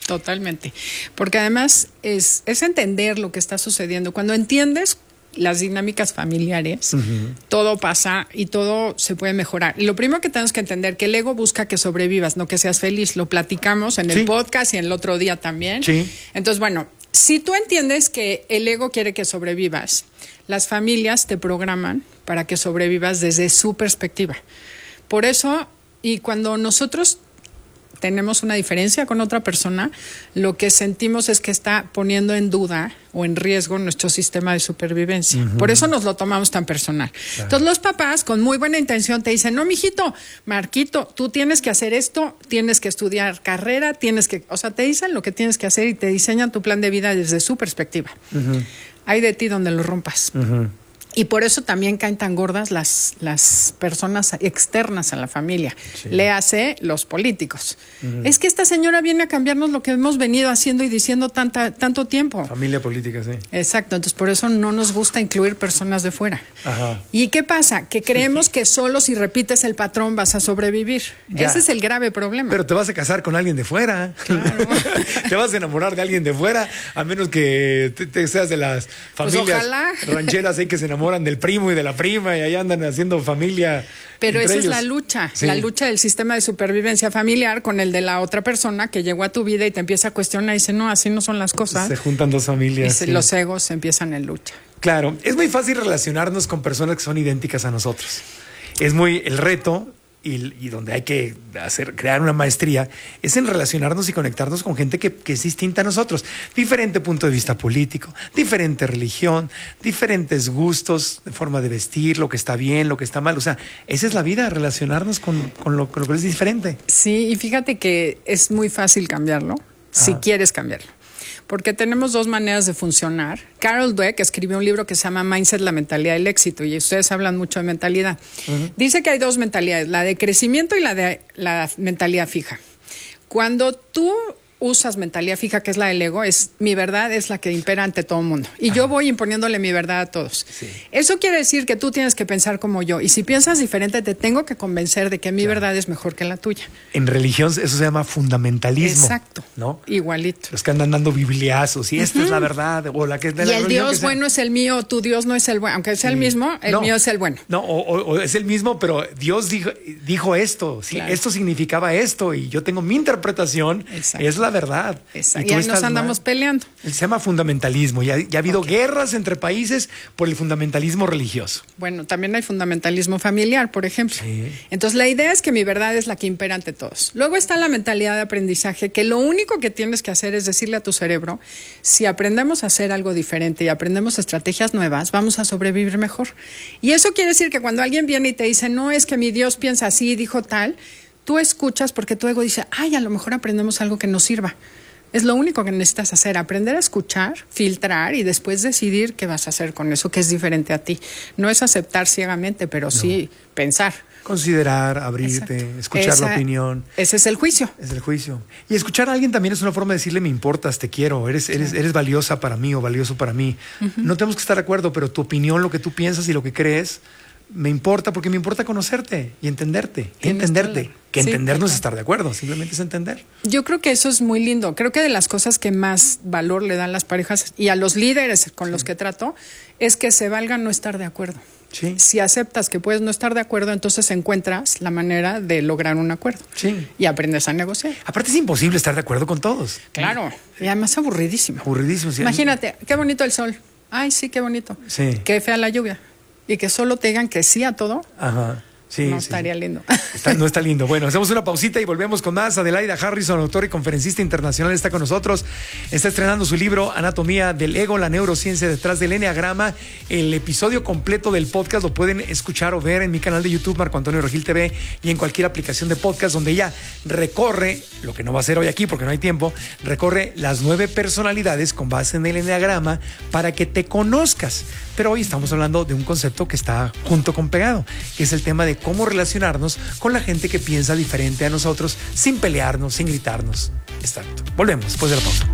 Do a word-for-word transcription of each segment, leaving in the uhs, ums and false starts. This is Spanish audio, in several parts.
Totalmente. Porque además es, es entender lo que está sucediendo. Cuando entiendes las dinámicas familiares, uh-huh. todo pasa y todo se puede mejorar. Y lo primero que tenemos que entender, que el ego busca que sobrevivas, no que seas feliz. Lo platicamos en el sí. podcast y en el otro día también. Sí. Entonces, bueno, si tú entiendes que el ego quiere que sobrevivas, las familias te programan para que sobrevivas desde su perspectiva. Por eso, y cuando nosotros tenemos una diferencia con otra persona, lo que sentimos es que está poniendo en duda o en riesgo nuestro sistema de supervivencia. Uh-huh. Por eso nos lo tomamos tan personal. Claro. Entonces los papás con muy buena intención te dicen, no, mijito, Marquito, tú tienes que hacer esto, tienes que estudiar carrera, tienes que, o sea, te dicen lo que tienes que hacer y te diseñan tu plan de vida desde su perspectiva. Uh-huh. Hay de ti donde lo rompas. Uh-huh. Y por eso también caen tan gordas las, las personas externas a la familia. Sí. Léase los políticos. Uh-huh. Es que esta señora viene a cambiarnos lo que hemos venido haciendo y diciendo tanta, tanto tiempo. Familia política, sí. Exacto, entonces por eso no nos gusta incluir personas de fuera. Ajá. ¿Y qué pasa? Que creemos que solo si repites el patrón vas a sobrevivir. Ya. Ese es el grave problema. Pero te vas a casar con alguien de fuera. Claro. Te vas a enamorar de alguien de fuera, a menos que te, te seas de las familias pues rancheras ahí que se enamoran del primo y de la prima y ahí andan haciendo familia. Pero esa ellos. es la lucha, sí. la lucha del sistema de supervivencia familiar con el de la otra persona que llegó a tu vida y te empieza a cuestionar y dice, no, así no son las cosas. Se juntan dos familias. Y sí. los egos empiezan en lucha. Claro, es muy fácil relacionarnos con personas que son idénticas a nosotros. Es muy el reto y, y donde hay que hacer, crear una maestría es en relacionarnos y conectarnos con gente que, que es distinta a nosotros. Diferente punto de vista político, diferente religión, diferentes gustos, de forma de vestir, lo que está bien, lo que está mal. O sea, esa es la vida, relacionarnos con, con, lo, con lo que es diferente. Sí, y fíjate que es muy fácil cambiarlo, ah. si quieres cambiarlo. Porque tenemos dos maneras de funcionar. Carol Dweck escribió un libro que se llama Mindset, la mentalidad del éxito, y ustedes hablan mucho de mentalidad. Uh-huh. Dice que hay dos mentalidades, la de crecimiento y la de la mentalidad fija. Cuando tú usas mentalidad fija, que es la del ego, es mi verdad es la que impera ante todo el mundo. Y Ajá. yo voy imponiéndole mi verdad a todos. Sí. Eso quiere decir que tú tienes que pensar como yo. Y si piensas diferente, te tengo que convencer de que mi claro. verdad es mejor que la tuya. En religión eso se llama fundamentalismo. Exacto. ¿No? Igualito. Los que andan dando bibliazos y esta uh-huh. es la verdad. O la que es de y la el Dios bueno es el mío, tu Dios no es el bueno. Aunque sea sí. el mismo, el no. mío es el bueno. No, o, o, o es el mismo, pero Dios dijo, dijo esto. ¿sí? Claro. Esto significaba esto y yo tengo mi interpretación. Exacto. Es la verdad. Exacto. Y, y ahí nos andamos mal. peleando. Se llama fundamentalismo. Ya, ya ha habido okay. guerras entre países por el fundamentalismo religioso. Bueno, también hay fundamentalismo familiar, por ejemplo. Sí. Entonces, la idea es que mi verdad es la que impera ante todos. Luego está la mentalidad de aprendizaje, que lo único que tienes que hacer es decirle a tu cerebro, si aprendemos a hacer algo diferente y aprendemos estrategias nuevas, vamos a sobrevivir mejor. Y eso quiere decir que cuando alguien viene y te dice, no, es que mi Dios piensa así, dijo tal, tú escuchas porque tu ego dice, ay, a lo mejor aprendemos algo que nos sirva. Es lo único que necesitas hacer, aprender a escuchar, filtrar y después decidir qué vas a hacer con eso que es diferente a ti. No es aceptar ciegamente, pero no. sí pensar. Considerar, abrirte, Exacto. escuchar Esa, la opinión. Ese es el juicio. Es el juicio. Y escuchar a alguien también es una forma de decirle, me importas, te quiero, eres, eres, eres valiosa para mí o valioso para mí. Uh-huh. No tenemos que estar de acuerdo, pero tu opinión, lo que tú piensas y lo que crees, me importa porque me importa conocerte y entenderte. Y entenderte. Que sí, entender no es estar de acuerdo, simplemente es entender. Yo creo que eso es muy lindo. Creo que de las cosas que más valor le dan las parejas y a los líderes con sí. los que trato es que se valga no estar de acuerdo. Sí. Si aceptas que puedes no estar de acuerdo, entonces encuentras la manera de lograr un acuerdo. Sí. Y aprendes a negociar. Aparte es imposible estar de acuerdo con todos. Claro. Y además aburridísimo. Aburridísimo. Sí. Imagínate, qué bonito el sol. Ay, sí, qué bonito. Sí. Qué fea la lluvia. Y que solo te digan que sí a todo. Ajá. Sí, no sí, estaría sí. lindo. Está, no está lindo. Bueno, hacemos una pausita y volvemos con más. Adelaida Harrison, autora y conferencista internacional, está con nosotros. Está estrenando su libro Anatomía del Ego, la neurociencia detrás del enneagrama. El episodio completo del podcast lo pueden escuchar o ver en mi canal de YouTube, Marco Antonio Regil T V, y en cualquier aplicación de podcast donde ella recorre, lo que no va a hacer hoy aquí porque no hay tiempo, recorre las nueve personalidades con base en el enneagrama para que te conozcas. Pero hoy estamos hablando de un concepto que está junto con pegado, que es el tema de cómo relacionarnos con la gente que piensa diferente a nosotros sin pelearnos, sin gritarnos. Exacto. Volvemos después de la pausa.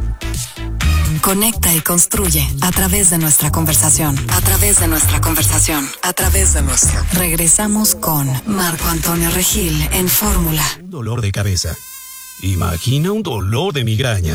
Conecta y construye a través de nuestra conversación. A través de nuestra conversación. A través de nuestra. Regresamos con Marco Antonio Regil en Fórmula. Un dolor de cabeza. Imagina un dolor de migraña.